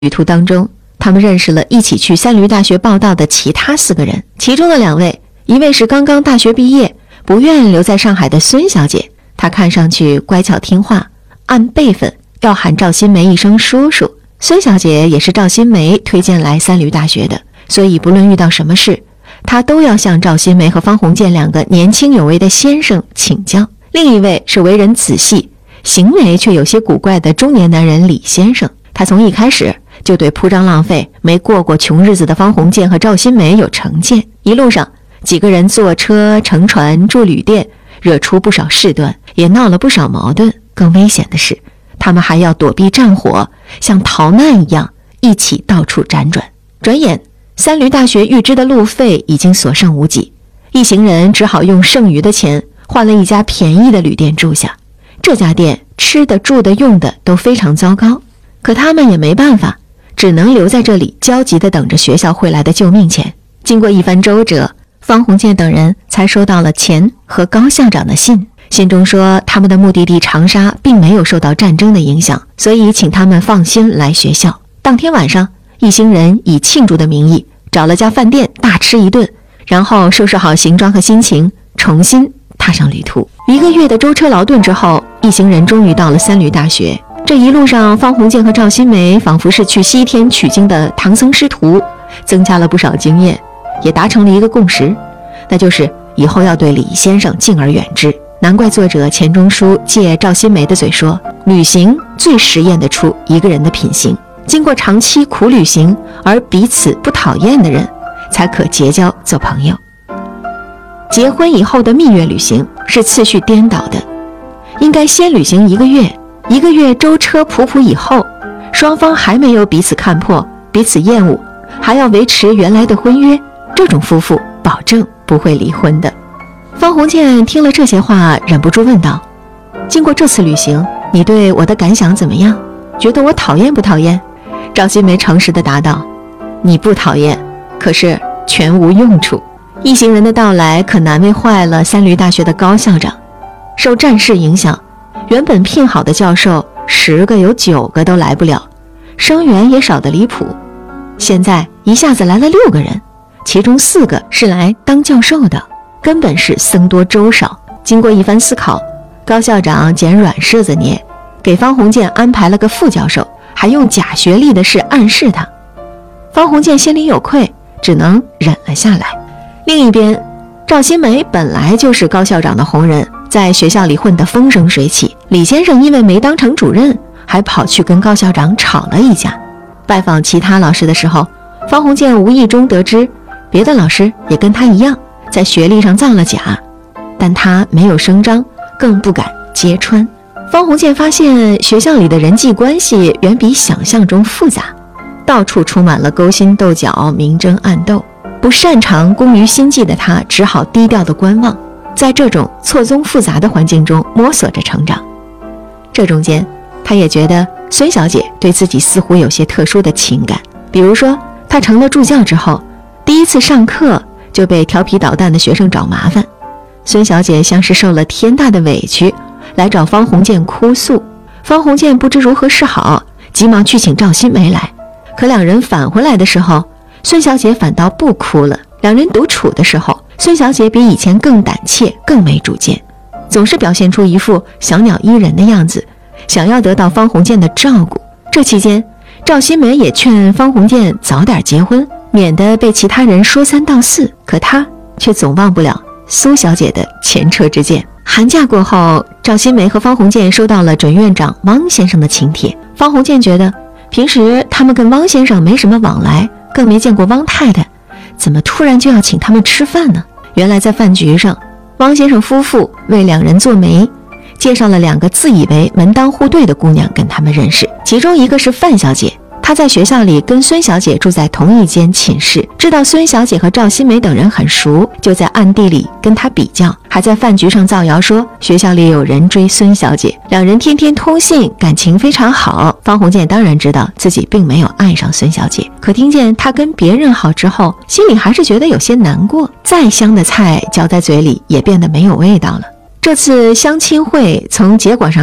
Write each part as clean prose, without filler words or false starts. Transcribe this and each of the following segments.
旅途当中，他们认识了一起去三驴大学报到的其他4个人，其中的2位，一位是刚刚大学毕业，不愿留在上海的孙小姐，她看上去乖巧听话，按辈分要喊赵新梅一声叔叔。孙小姐也是赵新梅推荐来三驴大学的，所以不论遇到什么事，她都要向赵新梅和方鸿渐2个年轻有为的先生请教。另一位是为人仔细，行为却有些古怪的中年男人李先生，他从一开始就对铺张浪费、没过过穷日子的方鸿渐和赵新梅有成见。一路上，几个人坐车、乘船、住旅店，惹出不少事端，也闹了不少矛盾。更危险的是，他们还要躲避战火，像逃难一样一起到处辗转。转眼，三驴大学预支的路费已经所剩无几，一行人只好用剩余的钱换了一家便宜的旅店住下。这家店吃的、住的、用的都非常糟糕，可他们也没办法，只能留在这里焦急地等着学校汇来的救命钱。经过一番周折，方鸿渐等人才收到了钱和高校长的信，信中说他们的目的地长沙并没有受到战争的影响，所以请他们放心来学校。当天晚上，一行人以庆祝的名义找了家饭店大吃一顿，然后收拾好行装和心情，重新踏上旅途。1个月的舟车劳顿之后，一行人终于到了三驴大学。这一路上，方鸿渐和赵新梅仿佛是去西天取经的唐僧师徒，增加了不少经验，也达成了一个共识，那就是以后要对李先生敬而远之。难怪作者钱钟书借赵新梅的嘴说，旅行最实验得出一个人的品行，经过长期苦旅行而彼此不讨厌的人，才可结交做朋友。结婚以后的蜜月旅行是次序颠倒的，应该先旅行1个月，1个月舟车仆仆以后，双方还没有彼此看破、彼此厌恶，还要维持原来的婚约，这种夫妇保证不会离婚的。方鸿渐听了这些话，忍不住问道：经过这次旅行，你对我的感想怎么样？觉得我讨厌不讨厌？赵新梅诚实地答道：你不讨厌，可是全无用处。一行人的到来可难为坏了三驴大学的高校长。受战事影响，原本聘好的教授10个有9个都来不了，生源也少得离谱。现在一下子来了6个人，其中4个是来当教授的，根本是僧多粥少。经过一番思考，高校长捡软柿子捏，给方鸿渐安排了个副教授，还用假学历的事暗示他。方鸿渐心里有愧，只能忍了下来。另一边，赵新梅本来就是高校长的红人，在学校里混得风生水起。李先生因为没当成主任，还跑去跟高校长吵了一架。拜访其他老师的时候，方鸿渐无意中得知别的老师也跟他一样在学历上造了假，但他没有声张，更不敢揭穿。方鸿渐发现学校里的人际关系远比想象中复杂，到处充满了勾心斗角、明争暗斗。不擅长工于心计的他只好低调地观望，在这种错综复杂的环境中摸索着成长。这中间，他也觉得孙小姐对自己似乎有些特殊的情感，比如说他成了助教之后，第一次上课就被调皮捣蛋的学生找麻烦，孙小姐像是受了天大的委屈，来找方鸿渐哭诉。方鸿渐不知如何是好，急忙去请赵新梅来，可2人返回来的时候，孙小姐反倒不哭了。2人独处的时候，孙小姐比以前更胆怯，更没主见，总是表现出一副小鸟依人的样子，想要得到方鸿渐的照顾。这期间，赵新梅也劝方鸿渐早点结婚，免得被其他人说三道四，可他却总忘不了苏小姐的前车之鉴。寒假过后，赵新梅和方鸿渐收到了准院长汪先生的请帖。方鸿渐觉得平时他们跟汪先生没什么往来，更没见过汪太太，怎么突然就要请他们吃饭呢？原来在饭局上，汪先生夫妇为2人做媒，介绍了2个自以为门当户对的姑娘跟他们认识。其中一个是范小姐，她在学校里跟孙小姐住在同一间寝室，知道孙小姐和赵新梅等人很熟，就在暗地里跟她比较，还在饭局上造谣说学校里有人追孙小姐。2人天天通信，感情非常好。方鸿渐当然知道自己并没有爱上孙小姐，可听见她跟别人好之后，心里还是觉得有些难过。再香的菜嚼在嘴里也变得没有味道了。这次相亲会从结果上看，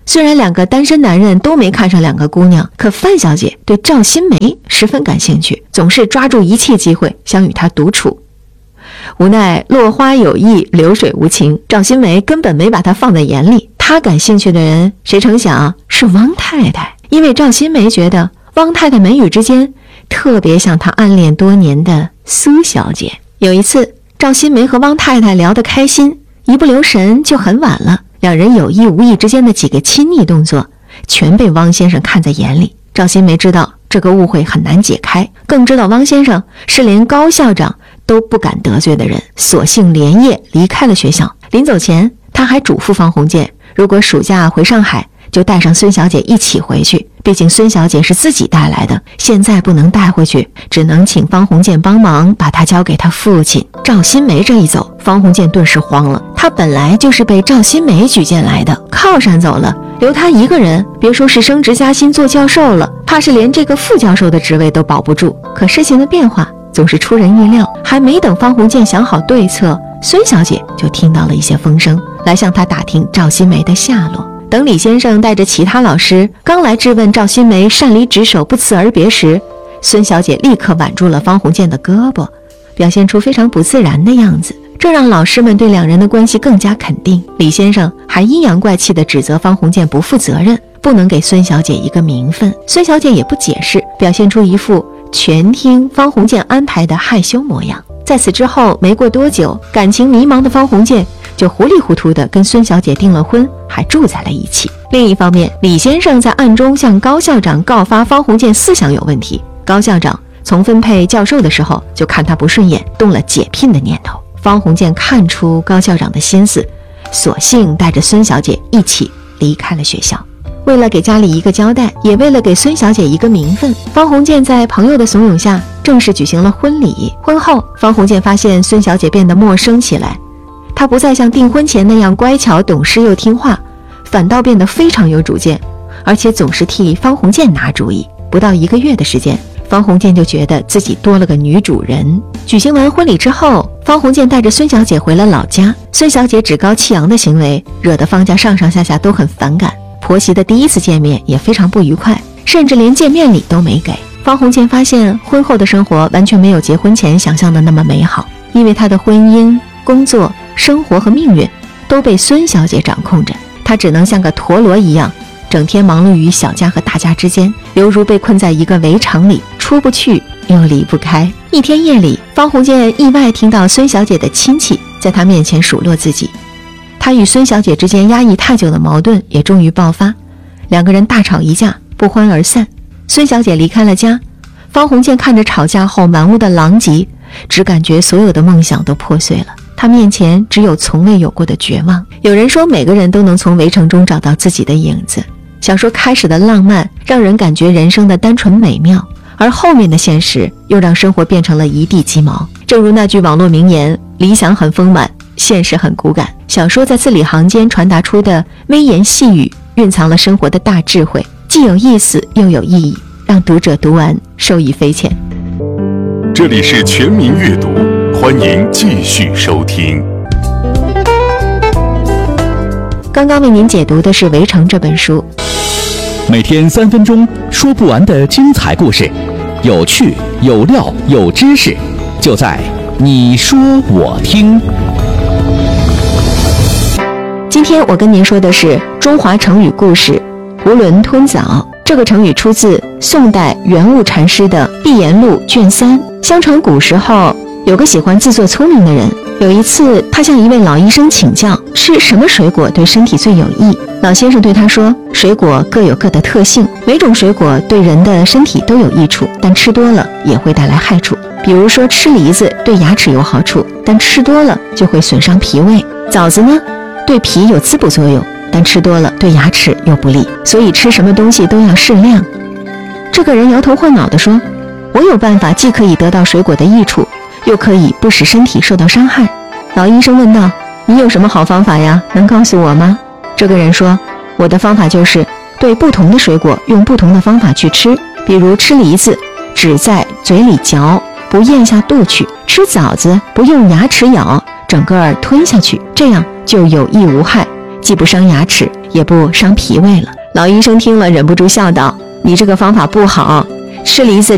虽然两个单身男人都没看上两个姑娘，可范小姐对赵新梅十分感兴趣，总是抓住一切机会想与她独处。无奈落花有意，流水无情，赵新梅根本没把她放在眼里。她感兴趣的人，谁成想是汪太太。因为赵新梅觉得汪太太眉宇之间特别像她暗恋多年的苏小姐。有一次，赵新梅和汪太太聊得开心，一不留神就很晚了。两人有意无意之间的几个亲昵动作，全被汪先生看在眼里。赵新梅知道这个误会很难解开，更知道汪先生是连高校长都不敢得罪的人，索性连夜离开了学校。临走前，他还嘱咐方鸿渐，如果暑假回上海，就带上孙小姐一起回去，毕竟孙小姐是自己带来的，现在不能带回去，只能请方鸿渐帮忙把她交给他父亲。赵新梅这一走，方鸿渐顿时慌了，他本来就是被赵新梅举荐来的，靠山走了，留他一个人，别说是升职加薪做教授了，怕是连这个副教授的职位都保不住。可事情的变化总是出人意料，还没等方鸿渐想好对策，孙小姐就听到了一些风声，来向他打听赵新梅的下落。等李先生带着其他老师刚来质问赵新梅擅离职守不辞而别时，孙小姐立刻挽住了方鸿渐的胳膊，表现出非常不自然的样子，这让老师们对两人的关系更加肯定。李先生还阴阳怪气地指责方鸿渐不负责任，不能给孙小姐一个名分。孙小姐也不解释，表现出一副全听方鸿渐安排的害羞模样。在此之后没过多久，感情迷茫的方鸿渐就糊里糊涂地跟孙小姐订了婚，还住在了一起。另一方面，李先生在暗中向高校长告发方鸿渐思想有问题，高校长从分配教授的时候就看他不顺眼，动了解聘的念头。方鸿渐看出高校长的心思，索性带着孙小姐一起离开了学校。为了给家里一个交代，也为了给孙小姐一个名分，方鸿渐在朋友的怂恿下正式举行了婚礼。婚后，方鸿渐发现孙小姐变得陌生起来，她不再像订婚前那样乖巧懂事又听话，反倒变得非常有主见，而且总是替方鸿渐拿主意。不到1个月的时间，方鸿渐就觉得自己多了个女主人。举行完婚礼之后，方鸿渐带着孙小姐回了老家。孙小姐趾高气扬的行为惹得方家上上下下都很反感，婆媳的第一次见面也非常不愉快，甚至连见面礼都没给。方鸿渐发现婚后的生活完全没有结婚前想象的那么美好，因为他的婚姻、工作、生活和命运都被孙小姐掌控着，他只能像个陀螺一样，整天忙碌于小家和大家之间，犹如被困在一个围场里，出不去又离不开。一天夜里，方鸿渐意外听到孙小姐的亲戚在他面前数落自己，他与孙小姐之间压抑太久的矛盾也终于爆发，两个人大吵一架，不欢而散。孙小姐离开了家，方鸿渐看着吵架后满屋的狼藉，只感觉所有的梦想都破碎了，他面前只有从未有过的绝望。有人说每个人都能从围城中找到自己的影子，小说开始的浪漫让人感觉人生的单纯美妙，而后面的现实又让生活变成了一地鸡毛。正如那句网络名言，理想很丰满，现实很骨感。小说在字里行间传达出的微言细语蕴藏了生活的大智慧，既有意思又有意义，让读者读完受益匪浅。 这里是全民阅读，欢迎继续收听。 刚刚为您解读的是《围城》这本书。 每天3分钟，说不完的精彩故事，有趣有料有知识，就在你说我听。 今天我跟您说的是中华成语故事囫囵吞枣。这个成语出自宋代元悟禅师的《碧岩录》卷3。相传古时候有个喜欢自作聪明的人，有一次他向一位老医生请教吃什么水果对身体最有益。老先生对他说，水果各有各的特性，每种水果对人的身体都有益处，但吃多了也会带来害处。比如说吃梨子对牙齿有好处，但吃多了就会损伤脾胃。枣子呢，对脾有滋补作用，但吃多了对牙齿又不利，所以吃什么东西都要适量。这个人摇头晃脑地说，我有办法既可以得到水果的益处，又可以不使身体受到伤害。老医生问道，你有什么好方法呀？能告诉我吗？这个人说，我的方法就是对不同的水果用不同的方法去吃，比如吃梨子只在嘴里嚼，不咽下肚去；吃枣子不用牙齿咬，整个吞下去，这样就有益无害， 既不伤牙齿，也不伤脾胃了。老医生听了忍不住笑道：“你这个方法不好，吃梨子